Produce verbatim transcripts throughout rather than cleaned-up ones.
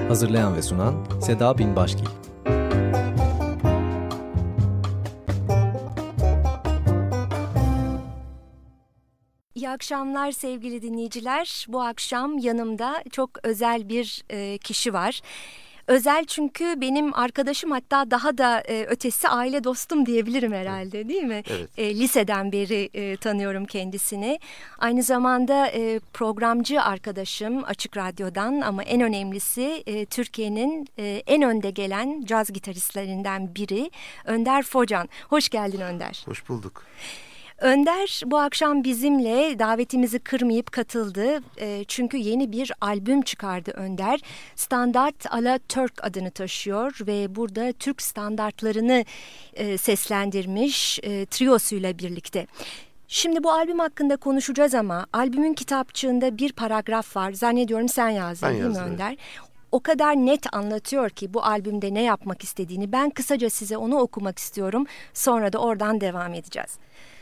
Hazırlayan ve sunan Seda Binbaşgil. İyi akşamlar sevgili dinleyiciler. Bu akşam yanımda çok özel bir e, kişi var. Özel çünkü benim arkadaşım, hatta daha da e, ötesi aile dostum diyebilirim herhalde, değil mi? Evet. E, liseden beri e, tanıyorum kendisini. Aynı zamanda e, programcı arkadaşım Açık Radyo'dan, ama en önemlisi e, Türkiye'nin e, en önde gelen caz gitaristlerinden biri Önder Focan. Hoş geldin Önder. Hoş bulduk. Önder bu akşam bizimle, davetimizi kırmayıp katıldı. E, çünkü yeni bir albüm çıkardı Önder. Standart à la Turk adını taşıyor ve burada Türk standartlarını e, seslendirmiş e, triyosuyla birlikte. Şimdi bu albüm hakkında konuşacağız ama albümün kitapçığında bir paragraf var. Zannediyorum sen yazdın, Ben değil mi yazdım, Önder? evet. O kadar net anlatıyor ki bu albümde ne yapmak istediğini. Ben kısaca size onu okumak istiyorum. Sonra da oradan devam edeceğiz.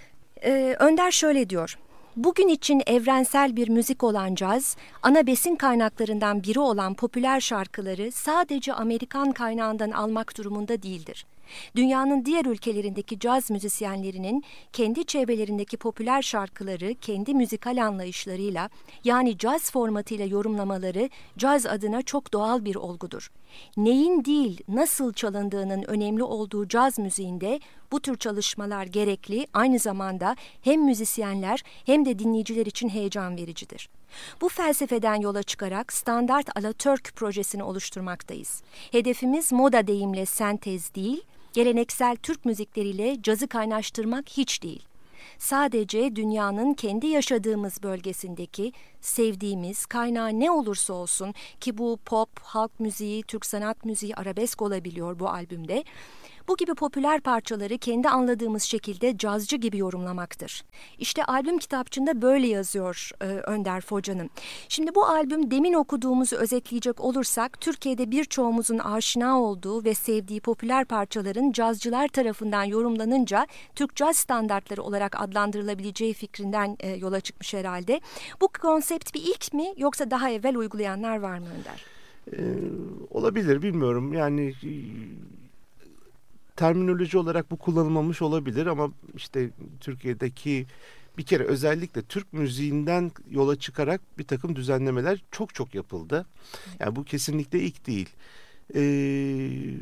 Ee, Önder şöyle diyor: bugün için evrensel bir müzik olan caz, ana besin kaynaklarından biri olan popüler şarkıları sadece Amerikan kaynağından almak durumunda değildir. Dünyanın diğer ülkelerindeki caz müzisyenlerinin kendi çevrelerindeki popüler şarkıları kendi müzikal anlayışlarıyla, yani caz formatıyla yorumlamaları caz adına çok doğal bir olgudur. Neyin değil, nasıl çalındığının önemli olduğu caz müziğinde bu tür çalışmalar gerekli, aynı zamanda hem müzisyenler hem de dinleyiciler için heyecan vericidir. Bu felsefeden yola çıkarak Standart à la Turk projesini oluşturmaktayız. Hedefimiz moda deyimle sentez değil, geleneksel Türk müzikleriyle cazı kaynaştırmak hiç değil. Sadece dünyanın kendi yaşadığımız bölgesindeki sevdiğimiz kaynağı ne olursa olsun, ki bu pop, halk müziği, Türk sanat müziği, arabesk olabiliyor bu albümde, bu gibi popüler parçaları kendi anladığımız şekilde cazcı gibi yorumlamaktır. İşte albüm kitapçığında böyle yazıyor e, Önder Focan'ın. Şimdi bu albüm, demin okuduğumuzu özetleyecek olursak, Türkiye'de birçoğumuzun aşina olduğu ve sevdiği popüler parçaların cazcılar tarafından yorumlanınca Türk caz standartları olarak adlandırılabileceği fikrinden e, yola çıkmış herhalde. Bu konsept bir ilk mi, yoksa daha evvel uygulayanlar var mı Önder? Ee, olabilir, bilmiyorum. Yani terminoloji olarak bu kullanılmamış olabilir ama işte Türkiye'deki bir kere özellikle Türk müziğinden yola çıkarak bir takım düzenlemeler çok çok yapıldı. Yani bu kesinlikle ilk değil. Ee,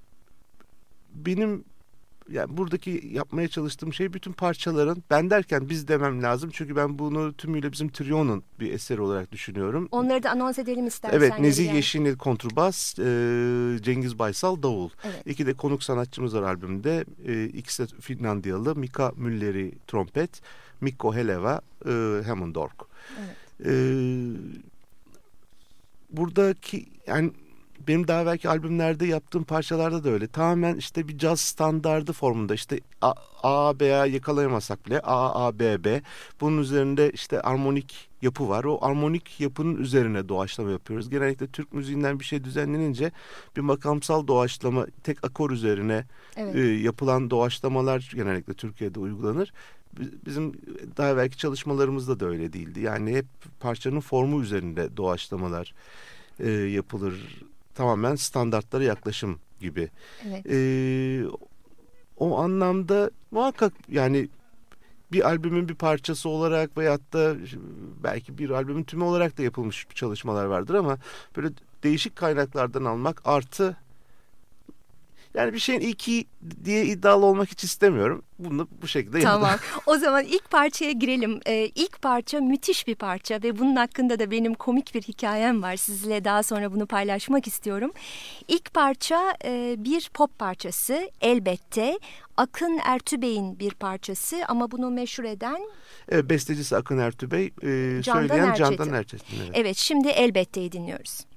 benim yani buradaki yapmaya çalıştığım şey, bütün parçaların, ben derken biz demem lazım çünkü ben bunu tümüyle bizim trionun bir eseri olarak düşünüyorum. Onları da anons edelim istersen. Evet, Nezih Yeşilnil kontrbas, e, Cengiz Baysal davul. Evet. İki de konuk sanatçımız var albümde. E, ikisi de Finlandiyalı. Mika Mülleri trompet, Mikko Heleva e, Hammond org. Evet. E, buradaki yani benim daha belki albümlerde yaptığım parçalarda da öyle. Tamamen işte bir caz standardı formunda, işte A, A B'ye yakalayamasak bile A, A, B, B. Bunun üzerinde işte armonik yapı var. O armonik yapının üzerine doğaçlama yapıyoruz. Genellikle Türk müziğinden bir şey düzenlenince bir makamsal doğaçlama, tek akor üzerine Evet. e, yapılan doğaçlamalar genellikle Türkiye'de uygulanır. Bizim daha belki çalışmalarımızda da öyle değildi. Yani hep parçanın formu üzerinde doğaçlamalar e, yapılır. Tamamen standartlara yaklaşım gibi. Evet. Ee, o anlamda muhakkak yani bir albümün bir parçası olarak veyahut da belki bir albümün tümü olarak da yapılmış çalışmalar vardır ama böyle değişik kaynaklardan almak artı, yani bir şeyin ilki diye iddialı olmak hiç istemiyorum. Bunu bu şekilde Tamam. yapalım. O zaman ilk parçaya girelim. Ee, ilk parça müthiş bir parça ve bunun hakkında da benim komik bir hikayem var. Sizinle daha sonra bunu paylaşmak istiyorum. İlk parça e, bir pop parçası elbette. Akın Ertübey'in bir parçası ama bunu meşhur eden... Evet, bestecisi Akın Ertübey, e, Candan söyleyen Erçetin. Candan Erçetin. Evet. Evet, şimdi elbetteyi dinliyoruz.